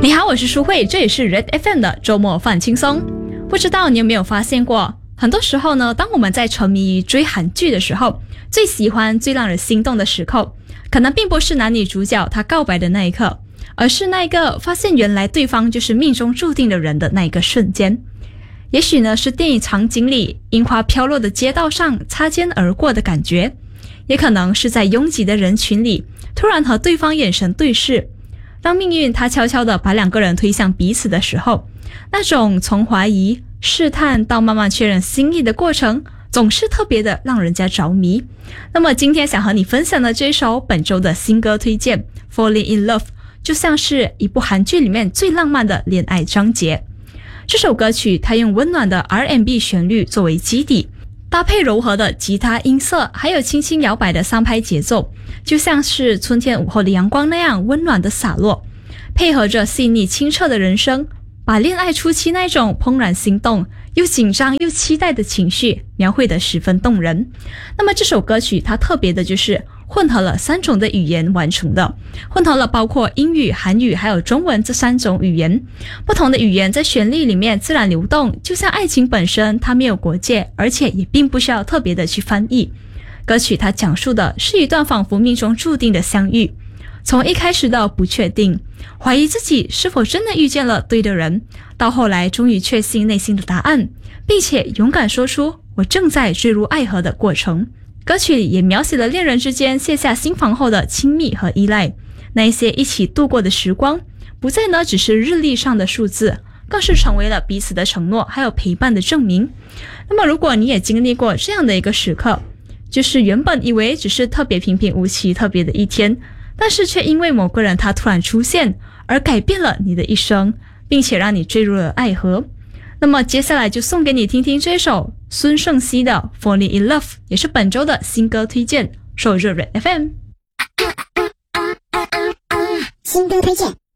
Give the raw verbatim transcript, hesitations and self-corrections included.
你好，我是舒慧，这里是 Red F M 的周末放轻松。不知道你有没有发现过，很多时候呢，当我们在沉迷于追韩剧的时候，最喜欢最让人心动的时刻，可能并不是男女主角他告白的那一刻，而是那个发现原来对方就是命中注定的人的那一个瞬间。也许呢是电影场景里樱花飘落的街道上擦肩而过的感觉，也可能是在拥挤的人群里突然和对方眼神对视，当命运它悄悄地把两个人推向彼此的时候，那种从怀疑、试探到慢慢确认心意的过程，总是特别的让人家着迷。那么今天想和你分享的这首本周的新歌推荐 Falling in Love， 就像是一部韩剧里面最浪漫的恋爱章节。这首歌曲它用温暖的 R and B 旋律作为基底，搭配柔和的吉他音色，还有轻轻摇摆的三拍节奏，就像是春天午后的阳光那样温暖的洒落，配合着细腻清澈的人声，把恋爱初期那种怦然心动又紧张又期待的情绪描绘得十分动人。那么这首歌曲它特别的就是混合了三种的语言完成的，混合了包括英语、韩语还有中文这三种语言，不同的语言在旋律里面自然流动，就像爱情本身它没有国界，而且也并不需要特别的去翻译。歌曲它讲述的是一段仿佛命中注定的相遇，从一开始的不确定，怀疑自己是否真的遇见了对的人，到后来终于确信内心的答案，并且勇敢说出我正在坠入爱河的过程。歌曲里也描写了恋人之间卸下心防后的亲密和依赖，那一些一起度过的时光不再呢只是日历上的数字，更是成为了彼此的承诺还有陪伴的证明。那么如果你也经历过这样的一个时刻，就是原本以为只是特别平平无奇特别的一天，但是却因为某个人他突然出现而改变了你的一生，并且让你坠入了爱河。那么接下来就送给你听听这首孙盛熙的 Falling in Love， 也是本周的新歌推荐，受热 Red F M 新歌推荐。